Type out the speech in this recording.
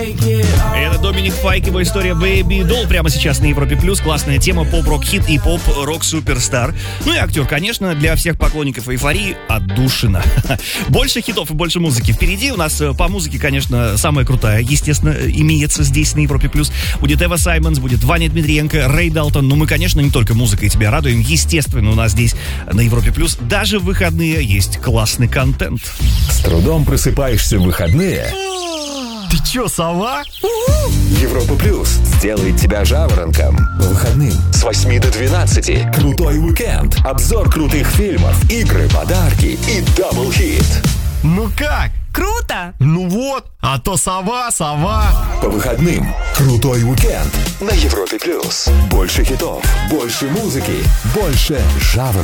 Это Доминик Файк, его история Baby Doll прямо сейчас на Европе Плюс. Классная тема, поп-рок-хит и поп-рок-суперстар. Ну и актер, конечно, для всех поклонников эйфории отдушина. Больше хитов и больше музыки впереди. У нас по музыке, конечно, самая крутая, естественно, имеется здесь на Европе Плюс. Будет Эва Саймонс, будет Ваня Дмитриенко, Рэй Далтон. Но мы, конечно, не только музыкой тебя радуем. Естественно, у нас здесь на Европе Плюс даже в выходные есть классный контент. С трудом просыпаешься в выходные? Ты чё, сова? Европа Плюс сделает тебя жаворонком. По выходным с 8 до 12. Крутой уикенд. Обзор крутых фильмов, игры, подарки и даблхит. Ну как? Круто! Ну вот, а то сова. По выходным крутой уикенд на Европе Плюс. Больше хитов, больше музыки, больше жаворонков.